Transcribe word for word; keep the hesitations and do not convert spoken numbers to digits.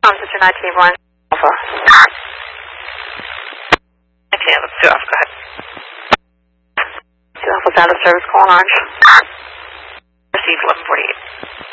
Um, Sister nineteen one Alpha. nineteen, that's two Alpha, go ahead. two Alpha's out of service, calling orange. Received eleven forty-eight.